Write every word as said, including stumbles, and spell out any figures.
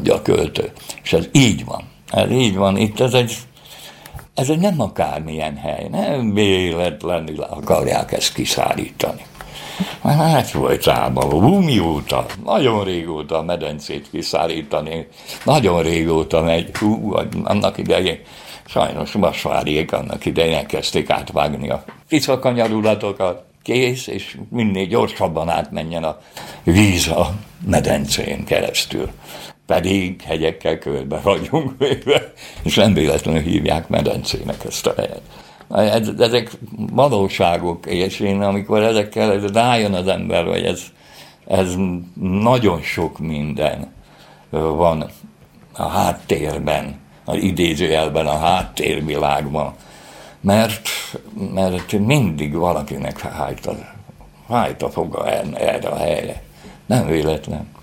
mondja a költő. És ez így van. Ez így van. Itt ez egy, ez egy nem akármilyen hely. Nem véletlenül akarják ezt kiszárítani. Már hát folytában, mióta, nagyon régóta a medencét kiszárítani, nagyon régóta megy, hú, annak idején, sajnos Vasváriék annak idején elkezdték átvágni a tiszakanyarulatokat, kész, és minél gyorsabban átmenjen a víz a medencén keresztül. Pedig hegyekkel körbe vagyunk véve, és nem véletlenül hívják medencének ezt a helyet. Ezek valóságok, és én amikor ezekkel rájön az ember, hogy ez, ez nagyon sok minden van a háttérben, az idézőjelben, a háttérvilágban, mert, mert mindig valakinek hájt a, hájt a foga erre a helyre. Nem véletlen.